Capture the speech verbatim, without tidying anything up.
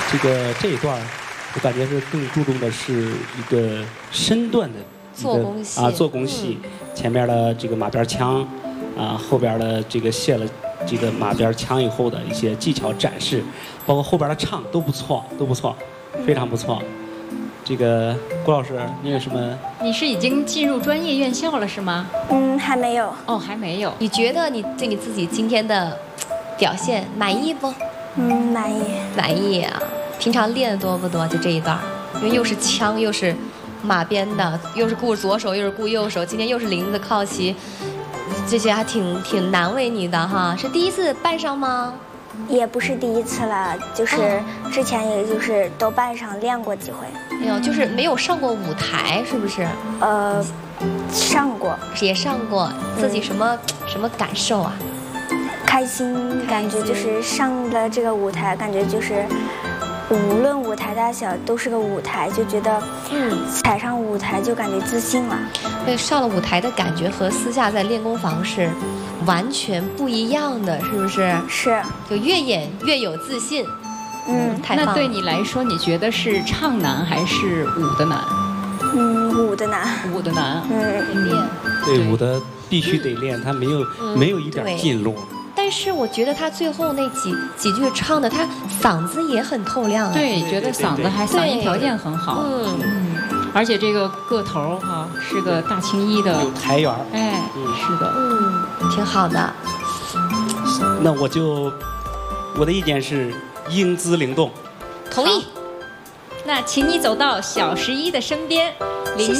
这个这一段，我感觉是更注重的是一个身段的一个做工戏啊，做工戏。嗯、前面的这个马鞭枪，啊，后边的这个卸了这个马鞭枪以后的一些技巧展示，包括后边的唱都不错，都不错，非常不错。这个郭老师，你有什么？ 你是已经进入专业院校了是吗？ 嗯，还没有。 哦，还没有。 你觉得你对你自己今天的表现满意不？ 嗯，满意。 满意啊！平常练的多不多？就这一段，因为又是枪，又是马鞭的，又是顾左手，又是顾右手，今天又是林子靠旗，这些还挺挺难为你的哈。是第一次扮上吗？ 也不是第一次了，就是之前也就是都扮上练过几回。 哎呦，就是没有上过舞台，是不是？ 呃，上过， 也上过，自己什么、嗯、什么感受啊？ 开心，感觉就是上了这个舞台，感觉就是无论舞台大小都是个舞台，就觉得嗯，踩上舞台就感觉自信了。 对，上了舞台的感觉和私下在练功房是完全不一样的，是不是？ 是， 就越演越有自信。 嗯， 太棒了。 那对你来说，你觉得是唱难还是舞的难？ 嗯，舞的难。 舞的难。 嗯， 练。 对，舞的必须得练，他没有、嗯、没有一点进路。 但是我觉得他最后那几几句唱的，他嗓子也很透亮。 对，觉得嗓子还嗓音条件很好。 嗯嗯。而且这个个头哈、啊，是个大青衣的。 有台缘。 哎，嗯，是的。 嗯，挺好的。 那我就我的意见是英姿灵动。 同意。 那请你走到小十一的身边。